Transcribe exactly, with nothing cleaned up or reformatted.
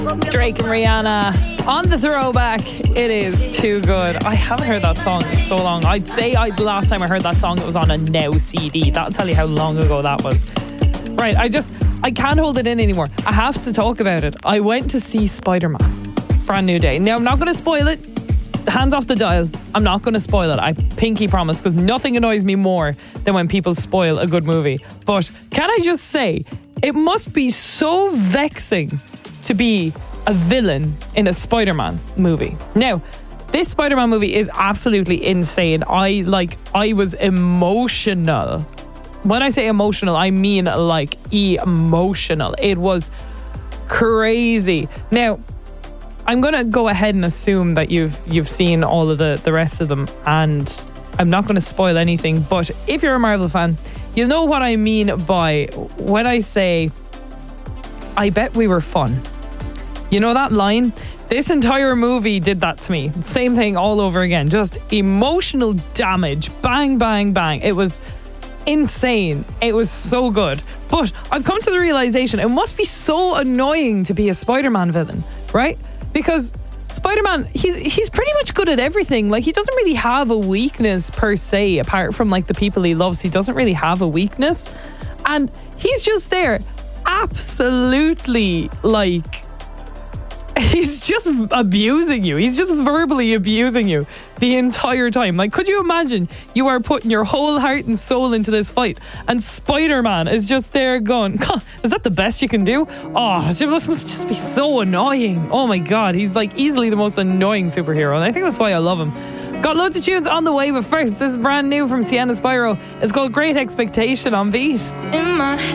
Drake and Rihanna on the throwback. It is too good. I haven't heard that song in so long. I'd say I the last time I heard that song it was on a Now C D. That'll tell you how long ago that was. Right, I just I can't hold it in anymore. I have to talk about it. I went to see Spider-Man. Brand new day. Now I'm not going to spoil it. Hands off the dial. I'm not going to spoil it. I pinky promise, because nothing annoys me more than when people spoil a good movie. But can I just say, it must be so vexing to be a villain in a Spider-Man movie. Now, this Spider-Man movie is absolutely insane. I like I was emotional. When I say emotional, I mean like emotional. It was crazy. Now, I'm going to go ahead and assume that you've you've seen all of the, the rest of them, and I'm not going to spoil anything, but if you're a Marvel fan, you'll know what I mean by when I say, I bet we were fun. You know that line? This entire movie did that to me. Same thing all over again. Just emotional damage. Bang, bang, bang. It was insane. It was so good. But I've come to the realization it must be so annoying to be a Spider-Man villain, right? Because Spider-Man, he's he's pretty much good at everything. Like, he doesn't really have a weakness per se, apart from like the people he loves. He doesn't really have a weakness. And he's just there absolutely like he's just abusing you. He's just verbally abusing you the entire time. Like, could you imagine you are putting your whole heart and soul into this fight and Spider-Man is just there going, is that the best you can do? Oh, it must, must just be so annoying. Oh my God, he's like easily the most annoying superhero, and I think that's why I love him. Got loads of tunes on the way, but first, this is brand new from Sienna Spyro. It's called Great Expectation on Beat. In my